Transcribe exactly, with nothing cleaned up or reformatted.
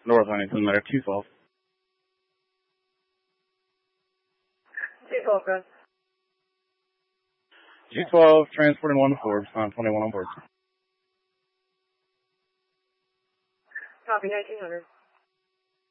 North Huntington, matter two twelve. two twelve, go. two twelve, transporting one to Forbes, on twenty-one on board. Copy, nineteen hundred.